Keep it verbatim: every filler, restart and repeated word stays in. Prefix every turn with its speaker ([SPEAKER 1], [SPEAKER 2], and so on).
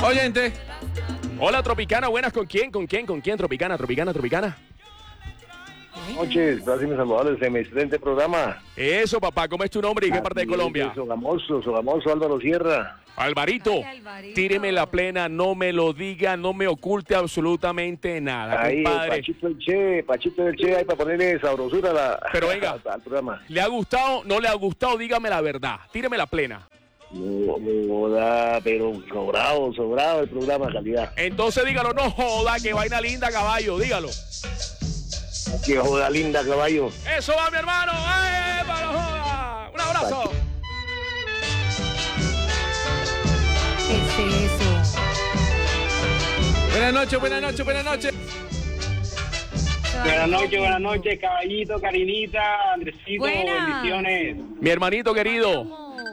[SPEAKER 1] Oyente.
[SPEAKER 2] Hola, Tropicana, buenas. ¿Con quién? ¿Con quién? ¿Con quién? Tropicana, Tropicana, Tropicana.
[SPEAKER 3] Buenas noches, próximos saludadores de mi excelente programa.
[SPEAKER 2] Eso, papá, ¿cómo es tu nombre y qué parte de Colombia?
[SPEAKER 3] Sogamoso, Sogamoso, Álvaro Sierra.
[SPEAKER 2] Alvarito,
[SPEAKER 4] Ay, Alvarito.
[SPEAKER 2] tíreme la plena, no me lo diga, no me oculte absolutamente nada,
[SPEAKER 3] Ahí,
[SPEAKER 2] compadre.
[SPEAKER 3] Pachito el Che, Pachito del Che, ahí para ponerle sabrosura a la,
[SPEAKER 2] Pero venga.
[SPEAKER 3] al programa.
[SPEAKER 2] ¿Le ha gustado? ¿No le ha gustado? Dígame la verdad, tíreme la plena.
[SPEAKER 3] No, no joda, pero sobrado, sobrado el programa, calidad.
[SPEAKER 2] Entonces dígalo, no joda, que vaina linda, caballo, dígalo.
[SPEAKER 3] Que joda linda, caballo.
[SPEAKER 2] Eso va, mi hermano. ¡Eh, para la joda! Un abrazo.
[SPEAKER 4] ¿Qué es eso?
[SPEAKER 1] Buenas noches, buenas noches, buenas noches.
[SPEAKER 5] Buenas noches, buenas noches, caballito, Karinita, Andresito,
[SPEAKER 4] Buenas.
[SPEAKER 5] bendiciones.
[SPEAKER 2] Mi hermanito querido,